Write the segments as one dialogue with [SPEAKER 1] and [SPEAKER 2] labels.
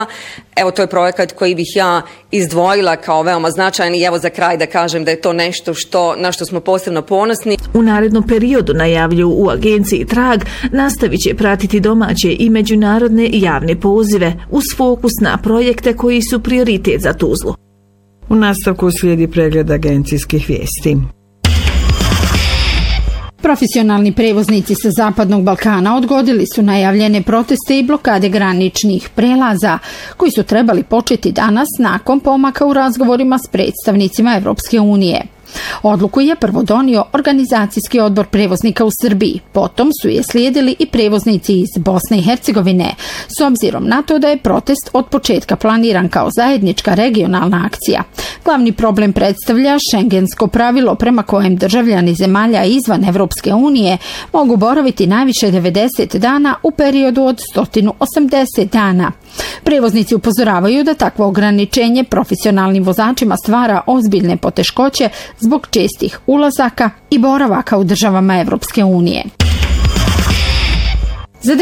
[SPEAKER 1] Evo, to je projekat koji bih ja izdvojila kao veoma značajan i evo za kraj da kažem da je to nešto na što smo posebno ponosni.
[SPEAKER 2] U narednom periodu, najavljuju u agenciji Trag, nastavit će pratiti domaće i međunarodne javne pozive uz fokus na projekte koji su prioritet za Tuzlu.
[SPEAKER 3] U nastavku slijedi pregled agencijskih vijesti.
[SPEAKER 4] Profesionalni prevoznici sa Zapadnog Balkana odgodili su najavljene proteste i blokade graničnih prelaza, koji su trebali početi danas nakon pomaka u razgovorima s predstavnicima Evropske unije. Odluku je prvo donio Organizacijski odbor prevoznika u Srbiji, potom su je slijedili i prevoznici iz Bosne i Hercegovine, s obzirom na to da je protest od početka planiran kao zajednička regionalna akcija. Glavni problem predstavlja šengensko pravilo prema kojem državljani zemalja izvan Evropske unije mogu boraviti najviše 90 dana u periodu od 180 dana. Prevoznici upozoravaju da takvo ograničenje profesionalnim vozačima stvara ozbiljne poteškoće zbog čestih ulazaka i boravaka u državama Evropske unije. Za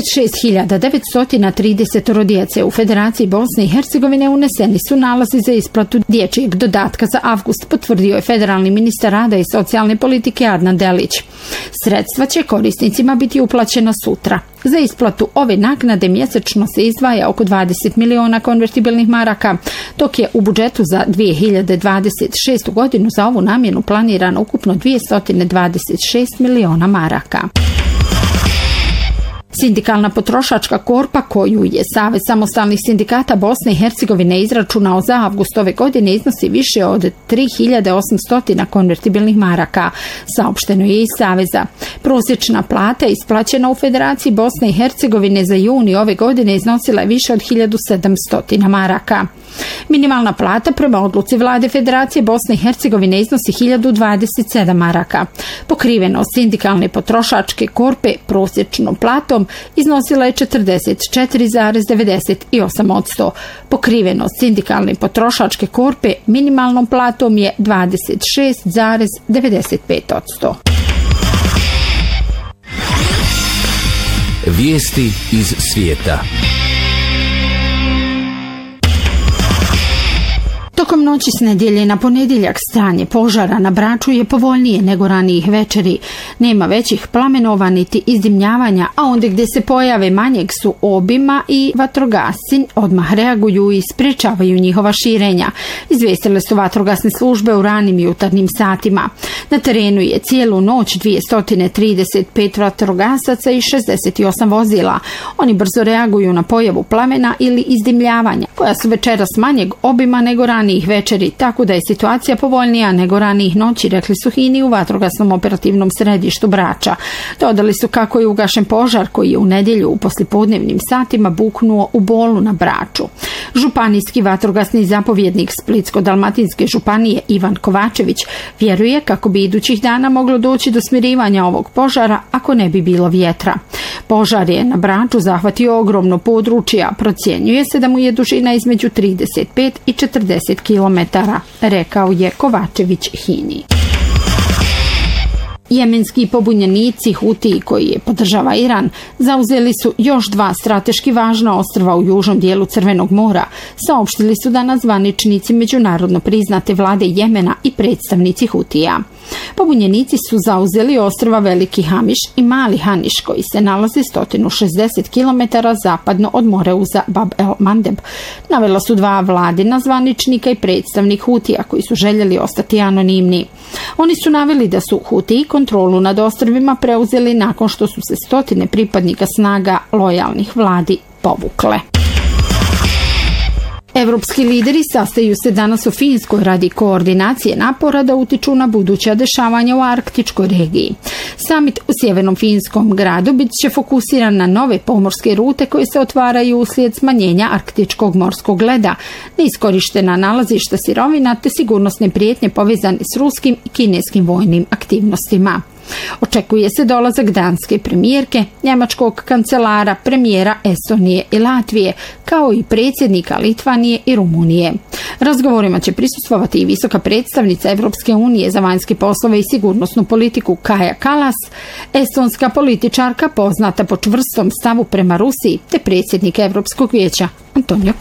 [SPEAKER 4] 96.930 djece u Federaciji Bosne i Hercegovine uneseni su nalazi za isplatu dječjeg dodatka za avgust, potvrdio je federalni ministar rada i socijalne politike Adnan Delić. Sredstva će korisnicima biti uplaćena sutra. Za isplatu ove naknade mjesečno se izdvaja oko 20 miliona konvertibilnih maraka, dok je u budžetu za 2026. godinu za ovu namjenu planirano ukupno 226 miliona maraka. Sindikalna potrošačka korpa koju je Savez samostalnih sindikata Bosne i Hercegovine izračunao za avgust ove godine iznosi više od 3800 konvertibilnih maraka, saopšteno je iz Saveza. Prosječna plata isplaćena u Federaciji Bosne i Hercegovine za juni ove godine iznosila je više od 1700 maraka. Minimalna plata prema odluci vlade Federacije Bosne i Hercegovine iznosi 1027 maraka. Pokrivenost sindikalne potrošačke korpe prosječnom platom iznosila je 44,98%. Pokrivenost sindikalne potrošačke korpe minimalnom platom je 26,95%.
[SPEAKER 5] Vijesti iz svijeta.
[SPEAKER 4] Tokom noći s nedjelje na ponedjeljak stanje požara na Braču je povoljnije nego ranijih večeri. Nema većih plamenova niti izdimljavanja, a ondje gdje se pojave manjeg su obima i vatrogasci odmah reaguju i sprečavaju njihova širenja. Izvijestile su vatrogasne službe u ranim jutarnjim satima. Na terenu je cijelu noć 235 vatrogasaca i 68 vozila. Oni brzo reaguju na pojavu plamena ili izdimljavanja, koja su večeras manjeg obima nego ranijih večeri, tako da je situacija povoljnija nego ranijih noći, rekli su HINI u vatrogasnom operativnom središtu Brača. Dodali su kako je ugašen požar koji je u nedjelju u poslijepodnevnim satima buknuo u Bolu na Braču. Županijski vatrogasni zapovjednik Splitsko-dalmatinske županije Ivan Kovačević vjeruje kako bi idućih dana moglo doći do smirivanja ovog požara ako ne bi bilo vjetra. Požar je na Braču zahvatio ogromno područje, a procjenjuje se da mu je dužina između 35 i 40 kilometara, rekao je Kovačević HINI. Jemenski pobunjenici Hutiji, koji je podržava Iran, zauzeli su još 2 strateški važna ostrva u južnom dijelu Crvenog mora, saopštili su danas zvaničnici međunarodno priznate vlade Jemena i predstavnici Hutija. Pobunjenici su zauzeli ostrva Veliki Hamiš i Mali Haniš, koji se nalazi 160 km zapadno od Moreuza Bab el Mandeb. Navela su 2 vladina zvaničnika i predstavnik Hutija koji su željeli ostati anonimni. Oni su naveli da su Hutiji kontrolu nad ostrvima preuzeli nakon što su se stotine pripadnika snaga lojalnih vladi povukle. Evropski lideri sastaju se danas u Finskoj radi koordinacije napora da utiču na buduća dešavanja u arktičkoj regiji. Samit u sjevernom finskom gradu bit će fokusiran na nove pomorske rute koje se otvaraju uslijed smanjenja arktičkog morskog leda, neiskorištena nalazišta sirovina te sigurnosne prijetnje povezane s ruskim i kineskim vojnim aktivnostima. Očekuje se dolazak danske premijerke, njemačkog kancelara, premijera Estonije i Latvije, kao i predsjednika Litvanije i Rumunije. Razgovorima će prisustvovati i visoka predstavnica Europske unije za vanjske poslove i sigurnosnu politiku Kaja Kallas, estonska političarka poznata po čvrstom stavu prema Rusiji, te predsjednik Europskog vijeća Antonio